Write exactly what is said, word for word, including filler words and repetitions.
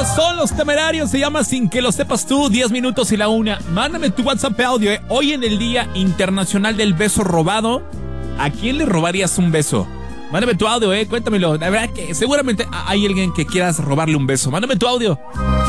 son Los Temerarios, se llama Sin que lo sepas tú, diez minutos y la una. Mándame tu WhatsApp audio, eh. Hoy en el Día Internacional del Beso Robado, ¿a quién le robarías un beso? Mándame tu audio, eh, cuéntamelo. La verdad que seguramente hay alguien que quieras robarle un beso. Mándame tu audio.